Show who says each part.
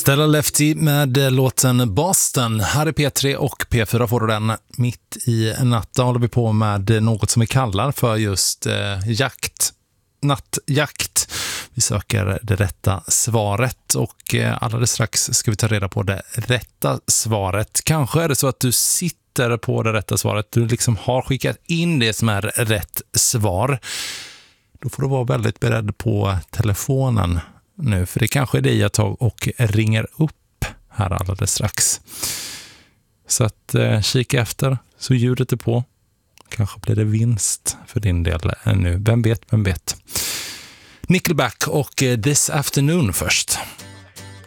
Speaker 1: Stella Lefty med låten Boston. Här är P3 och P4 får du den. Mitt i natten håller vi på med något som vi kallar för just nattjakt. Vi söker det rätta svaret och alldeles strax ska vi ta reda på det rätta svaret. Kanske är det så att du sitter på det rätta svaret. Du liksom har skickat in det som är rätt svar. Då får du vara väldigt beredd på telefonen nu, för det kanske är det jag tar och ringer upp här alldeles strax. Så att kika efter så ljudet är på. Kanske blir det vinst för din del nu. Vem vet? Nickelback och This Afternoon först.